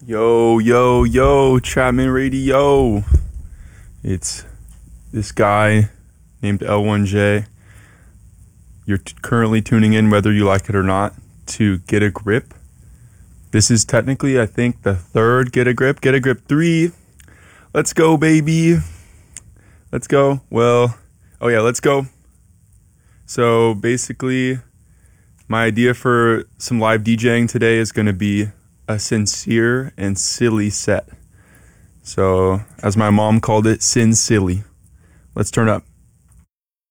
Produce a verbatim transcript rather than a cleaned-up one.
Yo, yo, yo, Chapman Radio. It's this guy named L one J. You're t- currently tuning in, whether you like it or not, to Get a Grip. This is technically, I think, the third Get a Grip. Get a Grip three. Let's go, baby. Let's go. Well, oh yeah, let's go. So basically, my idea for some live DJing today is going to be a sincere and silly set. So, as my mom called it, sin silly. Let's turn up.